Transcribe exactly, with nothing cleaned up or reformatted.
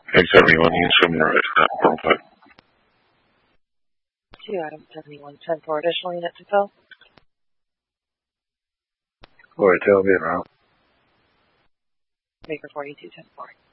X seventy-one, you assume the right for that four oh five. Two Adam seventy-one, ten four additional units to fill. Or tail being around. Baker forty-two, ten four.